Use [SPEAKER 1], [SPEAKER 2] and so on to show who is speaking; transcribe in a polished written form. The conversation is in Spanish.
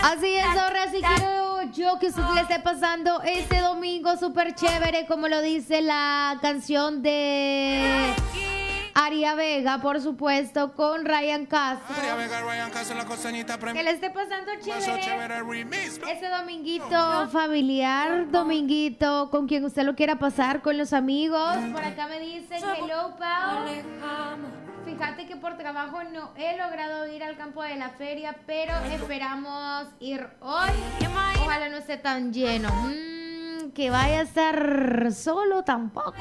[SPEAKER 1] Así es, ahora sí quiero yo que usted le esté pasando este domingo súper chévere, como lo dice la canción de Aria Vega, por supuesto, con Ryan Castro.
[SPEAKER 2] Aria Vega, Ryan Castro, la costeñita
[SPEAKER 1] Que le esté pasando chévere
[SPEAKER 2] chévere remix.
[SPEAKER 1] ese dominguito familiar, dominguito con quien usted lo quiera pasar, con los amigos. Por acá me dicen, hello, Pau. Fíjate que por trabajo no he logrado ir al campo de la feria, pero esperamos ir hoy. Ojalá no esté tan lleno. Que vaya a estar solo tampoco.